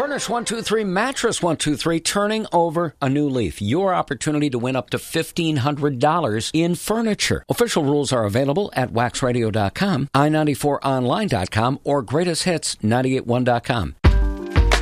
Furnish 123, Mattress 123, turning over a new leaf. Your opportunity to win up to $1,500 in furniture. Official rules are available at waxradio.com, i94online.com, or greatesthits981.com.